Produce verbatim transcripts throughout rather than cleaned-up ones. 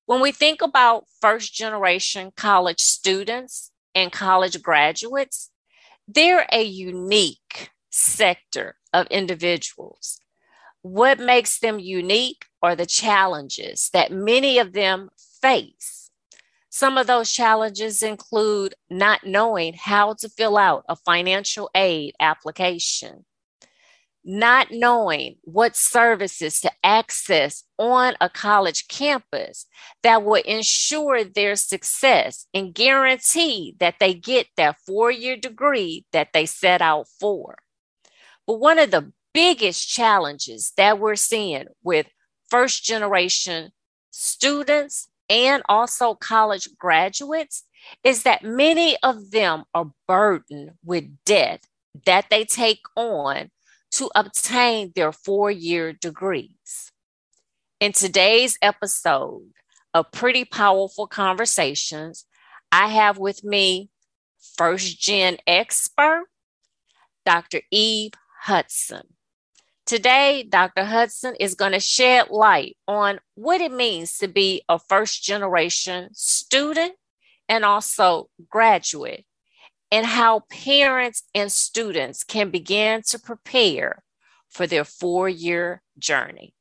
When we think about first generation college students and college graduates, they're a unique sector of individuals. What makes them unique are the challenges that many of them face. Some of those challenges include not knowing how to fill out a financial aid application, not knowing what services to access on a college campus that will ensure their success and guarantee that they get that four-year degree that they set out for. But one of the biggest challenges that we're seeing with first generation students and also college graduates is that many of them are burdened with debt that they take on to obtain their four-year degrees. In today's episode of Pretty Powerful Conversations, I have with me first gen expert, Doctor Eve Hudson. Today, Doctor Hudson is going to shed light on what it means to be a first generation student and also graduate, and how parents and students can begin to prepare for their four-year journey.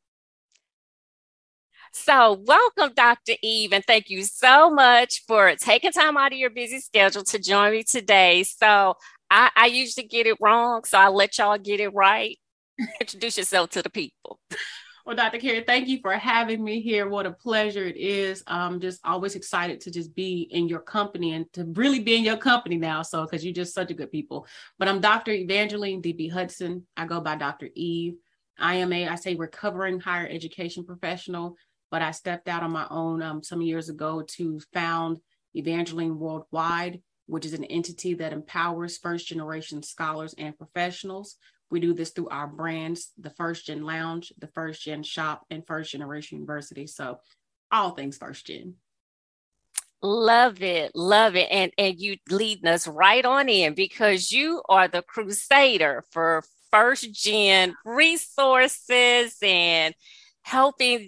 So welcome, Doctor Eve, and thank you so much for taking time out of your busy schedule to join me today. So I, I usually get it wrong, so I'll let y'all get it right. Introduce yourself to the people. Well, Doctor Carey, thank you for having me here. What a pleasure it is. I'm just always excited to just be in your company and to really be in your company now. So, because you're just such a good people. But I'm Doctor Evangeline D B Hudson. I go by Doctor Eve. I am a, I say, recovering higher education professional, but I stepped out on my own um, some years ago to found Evangeline Worldwide, which is an entity that empowers first generation scholars and professionals. We do this through our brands, the First Gen Lounge, the First Gen Shop, and First Generation University. So all things First Gen. Love it. Love it. And, and you leading us right on in because you are the crusader for First Gen resources and helping